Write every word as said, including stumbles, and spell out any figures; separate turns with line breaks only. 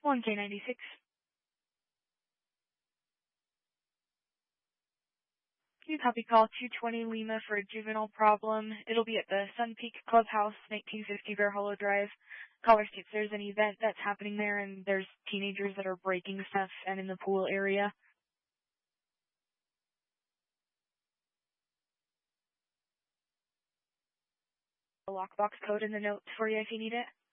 one K ninety-six. You copy call two twenty Lima for a juvenile problem. It'll be at the Sun Peak Clubhouse, nineteen fifty Bear Hollow Drive. Caller states there's an event that's happening there and there's teenagers that are breaking stuff and in the pool area. A lockbox code in the notes for you if you need it.